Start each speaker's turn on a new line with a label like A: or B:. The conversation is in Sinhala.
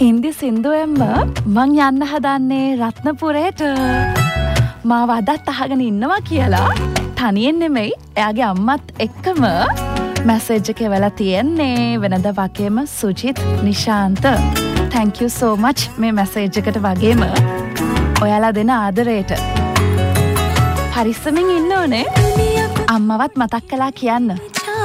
A: හින්දි සින්දුවෙන්ම මං යන්න හදන්නේ රත්නපුරේට. මාව අදත් අහගෙන ඉන්නවා කියලා තනියෙන් නෙමෙයි එයාගේ අම්මත් එක්කම මැසේජ් එක එවලා තියෙන්නේ. වෙනද වගේම Sujith Nishantha thank you so much මේ මැසේජ් එකට වගේම ඔයාලා දෙන ආදරයට. පරිස්සමෙන් ඉන්න ඕනේ. අම්මවත් මතක් කළා කියන්න.